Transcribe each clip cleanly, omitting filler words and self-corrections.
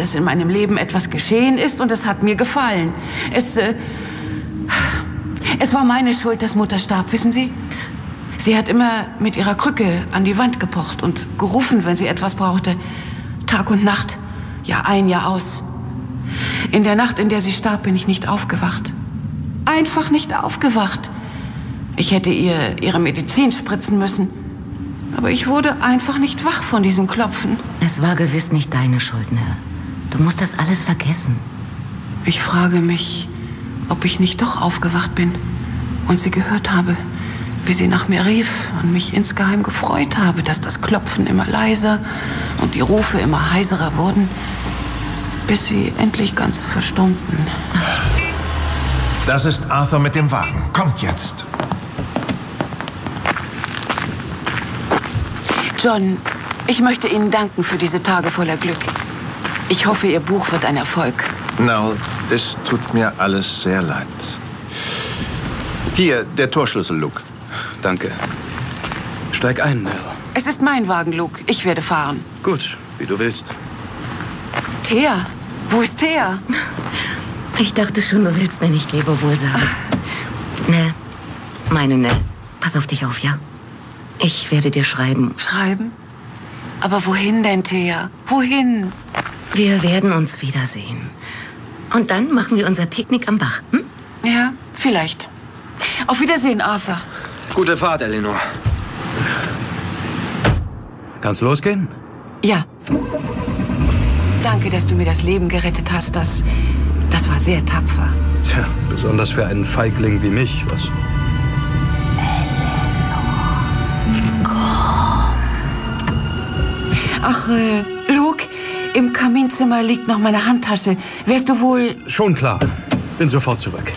dass in meinem Leben etwas geschehen ist und es hat mir gefallen. Es war meine Schuld, dass Mutter starb, wissen Sie? Sie hat immer mit ihrer Krücke an die Wand gepocht und gerufen, wenn sie etwas brauchte. Tag und Nacht, Jahr ein, Jahr aus. In der Nacht, in der sie starb, bin ich nicht aufgewacht. Einfach nicht aufgewacht. Ich hätte ihr ihre Medizin spritzen müssen. Aber ich wurde einfach nicht wach von diesem Klopfen. Es war gewiss nicht deine Schuld, Nell. Du musst das alles vergessen. Ich frage mich, ob ich nicht doch aufgewacht bin und sie gehört habe, wie sie nach mir rief und mich insgeheim gefreut habe, dass das Klopfen immer leiser und die Rufe immer heiserer wurden, bis sie endlich ganz verstummten. Das ist Arthur mit dem Wagen. Kommt jetzt. John, ich möchte Ihnen danken für diese Tage voller Glück. Ich hoffe, Ihr Buch wird ein Erfolg. Nell, es tut mir alles sehr leid. Hier, der Torschlüssel, Luke. Danke. Steig ein, Nell. Es ist mein Wagen, Luke. Ich werde fahren. Gut, wie du willst. Thea, wo ist Thea? Ich dachte schon, du willst mir nicht Lebewohl sagen. Nell, meine Nell, pass auf dich auf, ja? Ich werde dir schreiben. Schreiben? Aber wohin denn, Thea? Wohin? Wir werden uns wiedersehen. Und dann machen wir unser Picknick am Bach, hm? Ja, vielleicht. Auf Wiedersehen, Arthur. Gute Fahrt, Eleanor. Kann's losgehen? Ja. Danke, dass du mir das Leben gerettet hast. Das war sehr tapfer. Tja, besonders für einen Feigling wie mich, was? Ach, Luke, im Kaminzimmer liegt noch meine Handtasche. Wärst du wohl... Schon klar. Bin sofort zurück.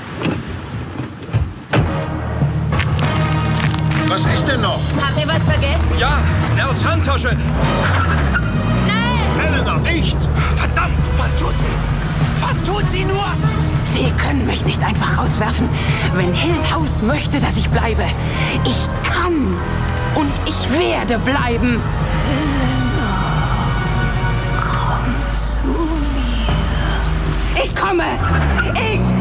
Was ist denn noch? Habt ihr was vergessen? Ja, Nells Handtasche. Eleanor, nicht! Verdammt, was tut sie? Was tut sie nur? Sie können mich nicht einfach rauswerfen. Wenn Hill House möchte, dass ich bleibe. Ich kann und ich werde bleiben. Komm zu mir. Ich komme! Ich